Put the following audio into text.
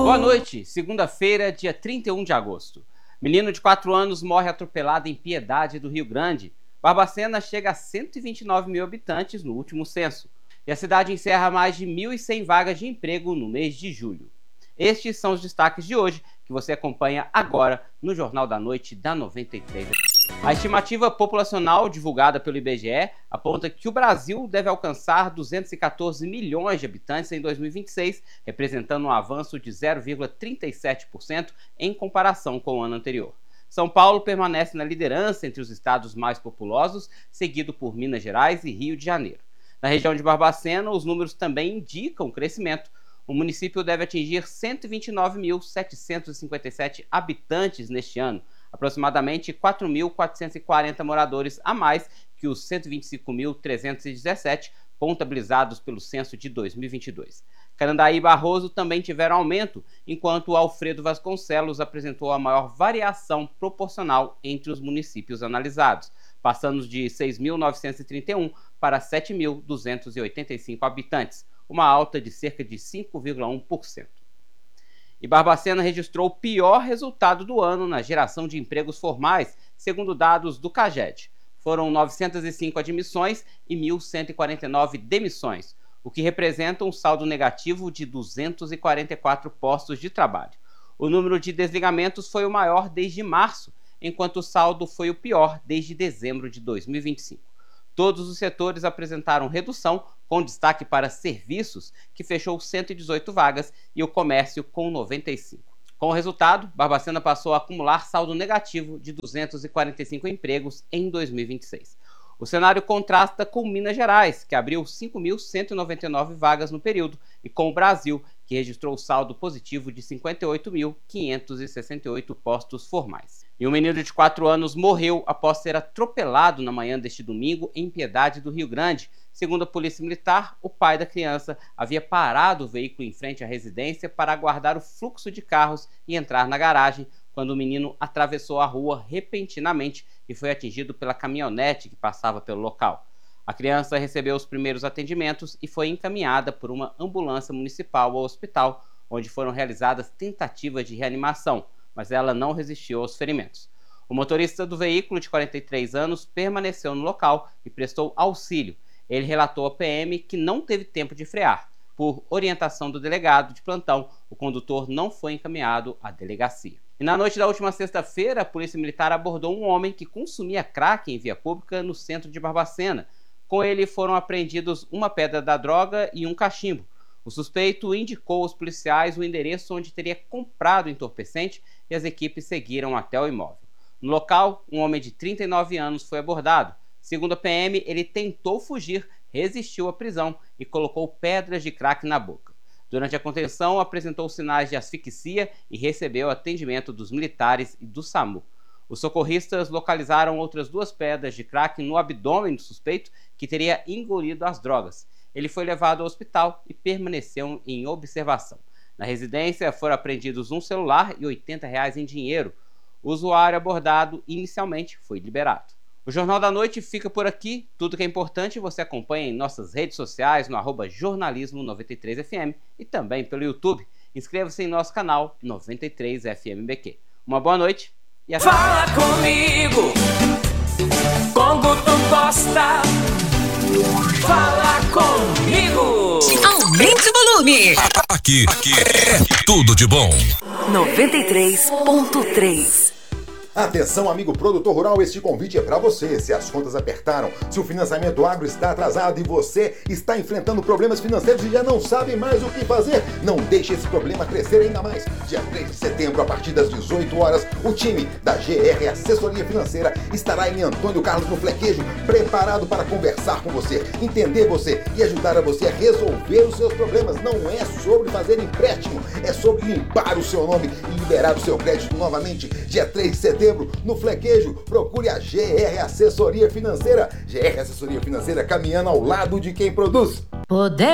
Boa noite, segunda-feira, dia 31 de agosto. Menino de 4 anos morre atropelado em Piedade do Rio Grande. Barbacena chega a 129 mil habitantes no último censo. E a cidade encerra mais de 1.100 vagas de emprego no mês de julho. Estes são os destaques de hoje, que você acompanha agora no Jornal da Noite da 93. A estimativa populacional divulgada pelo IBGE aponta que o Brasil deve alcançar 214 milhões de habitantes em 2026, representando um avanço de 0,37% em comparação com o ano anterior. São Paulo permanece na liderança entre os estados mais populosos, seguido por Minas Gerais e Rio de Janeiro. Na região de Barbacena, os números também indicam crescimento. O município deve atingir 129.757 habitantes neste ano, aproximadamente 4.440 moradores a mais que os 125.317 contabilizados pelo censo de 2022. Canandaí e Barroso também tiveram aumento, enquanto Alfredo Vasconcelos apresentou a maior variação proporcional entre os municípios analisados, passando de 6.931 para 7.285 habitantes, uma alta de cerca de 5,1%. E Barbacena registrou o pior resultado do ano na geração de empregos formais, segundo dados do CAGED. Foram 905 admissões e 1.149 demissões, o que representa um saldo negativo de 244 postos de trabalho. O número de desligamentos foi o maior desde março, enquanto o saldo foi o pior desde dezembro de 2025. Todos os setores apresentaram redução, com destaque para serviços, que fechou 118 vagas, e o comércio com 95. Com o resultado, Barbacena passou a acumular saldo negativo de 245 empregos em 2026. O cenário contrasta com Minas Gerais, que abriu 5.199 vagas no período, e com o Brasil, que registrou saldo positivo de 58.568 postos formais. E um menino de 4 anos morreu após ser atropelado na manhã deste domingo em Piedade do Rio Grande. Segundo a Polícia Militar, o pai da criança havia parado o veículo em frente à residência para aguardar o fluxo de carros e entrar na garagem, quando o menino atravessou a rua repentinamente e foi atingido pela caminhonete que passava pelo local. A criança recebeu os primeiros atendimentos e foi encaminhada por uma ambulância municipal ao hospital, onde foram realizadas tentativas de reanimação, mas ela não resistiu aos ferimentos. O motorista do veículo, de 43 anos, permaneceu no local e prestou auxílio. Ele relatou à PM que não teve tempo de frear. Por orientação do delegado de plantão, o condutor não foi encaminhado à delegacia. E na noite da última sexta-feira, a Polícia Militar abordou um homem que consumia crack em via pública no centro de Barbacena. Com ele foram apreendidos uma pedra da droga e um cachimbo. O suspeito indicou aos policiais o endereço onde teria comprado o entorpecente e as equipes seguiram até o imóvel. No local, um homem de 39 anos foi abordado. Segundo a PM, ele tentou fugir, resistiu à prisão e colocou pedras de crack na boca. Durante a contenção, apresentou sinais de asfixia e recebeu atendimento dos militares e do SAMU. Os socorristas localizaram outras 2 pedras de crack no abdômen do suspeito, que teria engolido as drogas. Ele foi levado ao hospital e permaneceu em observação. Na residência foram apreendidos um celular e R$80 em dinheiro. O usuário abordado inicialmente foi liberado. O Jornal da Noite fica por aqui. Tudo que é importante você acompanha em nossas redes sociais no @jornalismo93fm e também pelo YouTube. Inscreva-se em nosso canal 93FMBQ. Uma boa noite e até. Fala comigo, como tu gosta. Fala comigo. Aumente o volume. Aqui é tudo de bom. 93.3. Atenção, amigo produtor rural, este convite é para você. Se as contas apertaram, se o financiamento agro está atrasado e você está enfrentando problemas financeiros e já não sabe mais o que fazer, não deixe esse problema crescer ainda mais. Dia 3 de setembro, a partir das 18 horas, o time da GR Assessoria Financeira estará em Antônio Carlos no Flequejo, preparado para conversar com você, entender você e ajudar a você a resolver os seus problemas. Não é sobre fazer empréstimo, é sobre limpar o seu nome e liberar o seu crédito novamente. Dia 3 de setembro, no Flequejo, procure a GR Assessoria Financeira. GR Assessoria Financeira, caminhando ao lado de quem produz. Poder